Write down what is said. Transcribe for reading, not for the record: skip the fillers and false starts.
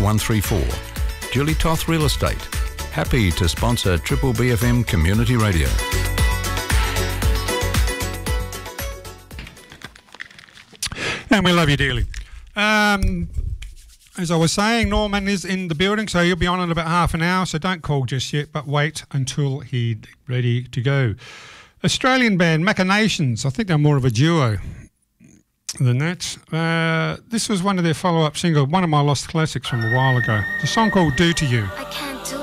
134. Julie Toth Real Estate. Happy to sponsor Triple BFM Community Radio. And we love you dearly. As I was saying, Norman is in the building, so he'll be on in about half an hour, so don't call just yet, but wait until he's ready to go. Australian band, Machinations. I think they're more of a duo than that. This was one of their follow-up singles, one of my lost classics from a while ago. It's a song called Do To You. I can't do